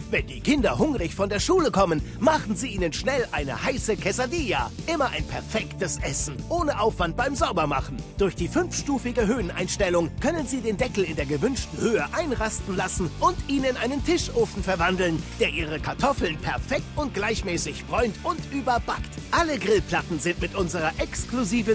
Wenn die Kinder hungrig von der Schule kommen, machen Sie ihnen schnell eine heiße Quesadilla. Immer ein perfektes Essen, ohne Aufwand beim Saubermachen. Durch die 5-stufige Höheneinstellung können Sie den Deckel in der gewünschten Höhe einrasten lassen und ihn in einen Tischofen verwandeln, der Ihre Kartoffeln perfekt und gleichmäßig bräunt und überbackt. Alle Grillplatten sind mit unserer exklusiven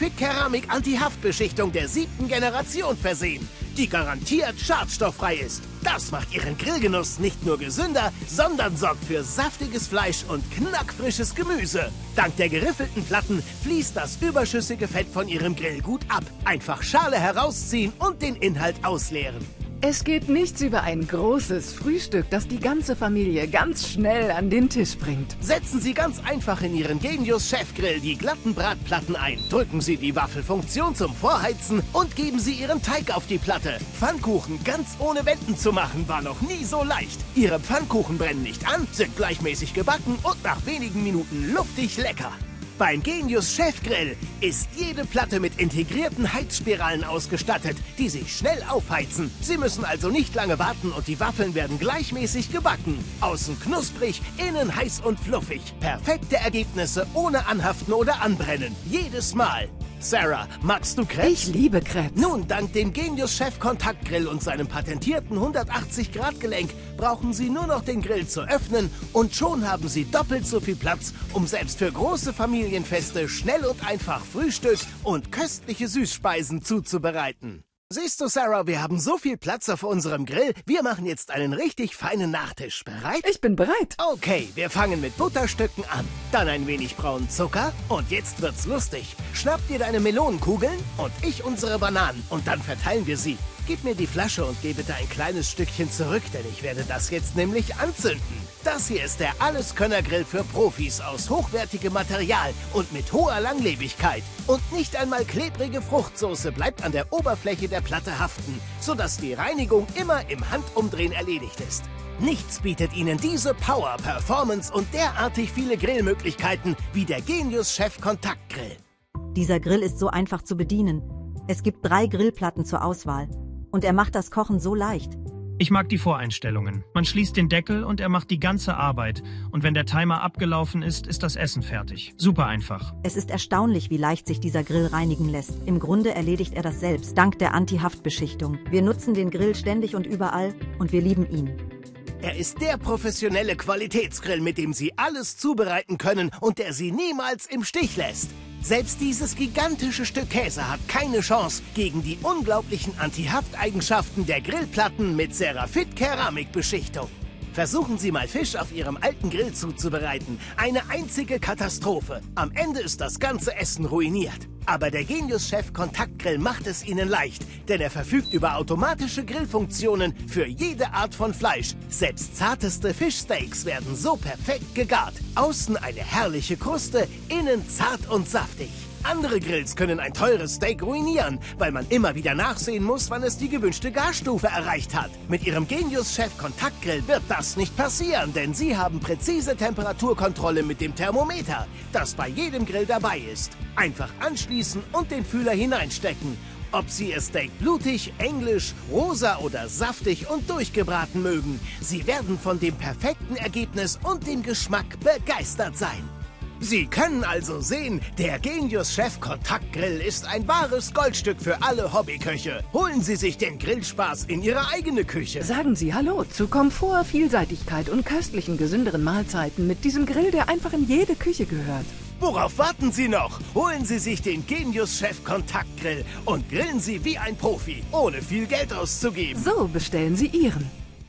Ceramit-Keramik-Anti-Haftbeschichtung der 7. Generation versehen, die garantiert schadstofffrei ist. Das macht Ihren Grillgenuss nicht nur gesünder, sondern sorgt für saftiges Fleisch und knackfrisches Gemüse. Dank der geriffelten Platten fließt das überschüssige Fett von Ihrem Grill gut ab. Einfach Schale herausziehen und den Inhalt ausleeren. Es geht nichts über ein großes Frühstück, das die ganze Familie ganz schnell an den Tisch bringt. Setzen Sie ganz einfach in Ihren Genius Chefgrill die glatten Bratplatten ein. Drücken Sie die Waffelfunktion zum Vorheizen und geben Sie Ihren Teig auf die Platte. Pfannkuchen ganz ohne Wenden zu machen, war noch nie so leicht. Ihre Pfannkuchen brennen nicht an, sind gleichmäßig gebacken und nach wenigen Minuten luftig lecker. Beim Genius Chefgrill ist jede Platte mit integrierten Heizspiralen ausgestattet, die sich schnell aufheizen. Sie müssen also nicht lange warten und die Waffeln werden gleichmäßig gebacken. Außen knusprig, innen heiß und fluffig. Perfekte Ergebnisse ohne Anhaften oder Anbrennen. Jedes Mal. Sarah, magst du Krebs? Ich liebe Krebs. Nun, dank dem Genius Chef Kontaktgrill und seinem patentierten 180-Grad-Gelenk brauchen Sie nur noch den Grill zu öffnen und schon haben Sie doppelt so viel Platz, um selbst für große Familienfeste schnell und einfach Frühstück und köstliche Süßspeisen zuzubereiten. Siehst du, Sarah, wir haben so viel Platz auf unserem Grill. Wir machen jetzt einen richtig feinen Nachtisch. Bereit? Ich bin bereit. Okay, wir fangen mit Butterstücken an. Dann ein wenig braunen Zucker. Und jetzt wird's lustig. Schnapp dir deine Melonenkugeln und ich unsere Bananen. Und dann verteilen wir sie. Gib mir die Flasche und geh bitte ein kleines Stückchen zurück, denn ich werde das jetzt nämlich anzünden. Das hier ist der Alleskönner-Grill für Profis aus hochwertigem Material und mit hoher Langlebigkeit. Und nicht einmal klebrige Fruchtsoße bleibt an der Oberfläche der Platte haften, sodass die Reinigung immer im Handumdrehen erledigt ist. Nichts bietet Ihnen diese Power, Performance und derartig viele Grillmöglichkeiten wie der Genius Chef Kontaktgrill. Dieser Grill ist so einfach zu bedienen. Es gibt 3 Grillplatten zur Auswahl. Und er macht das Kochen so leicht. Ich mag die Voreinstellungen. Man schließt den Deckel und er macht die ganze Arbeit. Und wenn der Timer abgelaufen ist, ist das Essen fertig. Super einfach. Es ist erstaunlich, wie leicht sich dieser Grill reinigen lässt. Im Grunde erledigt er das selbst, dank der Anti-Haftbeschichtung. Wir nutzen den Grill ständig und überall und wir lieben ihn. Er ist der professionelle Qualitätsgrill, mit dem Sie alles zubereiten können und der Sie niemals im Stich lässt. Selbst dieses gigantische Stück Käse hat keine Chance gegen die unglaublichen Anti-Haft-Eigenschaften der Grillplatten mit Ceramit-Keramikbeschichtung. Versuchen Sie mal Fisch auf Ihrem alten Grill zuzubereiten. Eine einzige Katastrophe. Am Ende ist das ganze Essen ruiniert. Aber der Genius Chef Kontaktgrill macht es Ihnen leicht, denn er verfügt über automatische Grillfunktionen für jede Art von Fleisch. Selbst zarteste Fischsteaks werden so perfekt gegart. Außen eine herrliche Kruste, innen zart und saftig. Andere Grills können ein teures Steak ruinieren, weil man immer wieder nachsehen muss, wann es die gewünschte Garstufe erreicht hat. Mit Ihrem Genius Chef Kontaktgrill wird das nicht passieren, denn Sie haben präzise Temperaturkontrolle mit dem Thermometer, das bei jedem Grill dabei ist. Einfach anschließen und den Fühler hineinstecken. Ob Sie Ihr Steak blutig, englisch, rosa oder saftig und durchgebraten mögen, Sie werden von dem perfekten Ergebnis und dem Geschmack begeistert sein. Sie können also sehen, der Genius Chef Kontaktgrill ist ein wahres Goldstück für alle Hobbyköche. Holen Sie sich den Grillspaß in Ihre eigene Küche. Sagen Sie Hallo zu Komfort, Vielseitigkeit und köstlichen, gesünderen Mahlzeiten mit diesem Grill, der einfach in jede Küche gehört. Worauf warten Sie noch? Holen Sie sich den Genius Chef Kontaktgrill und grillen Sie wie ein Profi, ohne viel Geld auszugeben. So bestellen Sie Ihren.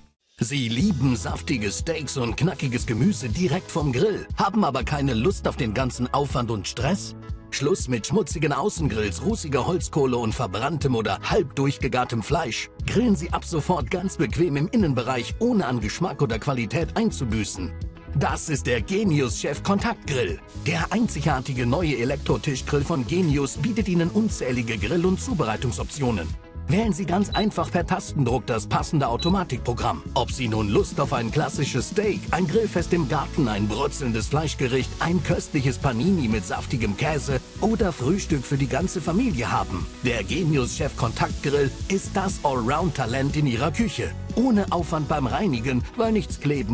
Sie lieben saftige Steaks und knackiges Gemüse direkt vom Grill, haben aber keine Lust auf den ganzen Aufwand und Stress? Schluss mit schmutzigen Außengrills, rußiger Holzkohle und verbranntem oder halb durchgegartem Fleisch. Grillen Sie ab sofort ganz bequem im Innenbereich, ohne an Geschmack oder Qualität einzubüßen. Das ist der Genius Chef Kontaktgrill. Der einzigartige neue Elektrotischgrill von Genius bietet Ihnen unzählige Grill- und Zubereitungsoptionen. Wählen Sie ganz einfach per Tastendruck das passende Automatikprogramm. Ob Sie nun Lust auf ein klassisches Steak, ein Grillfest im Garten, ein brutzelndes Fleischgericht, ein köstliches Panini mit saftigem Käse oder Frühstück für die ganze Familie haben. Der Genius Chef Kontaktgrill ist das Allround-Talent in Ihrer Küche. Ohne Aufwand beim Reinigen, weil nichts kleben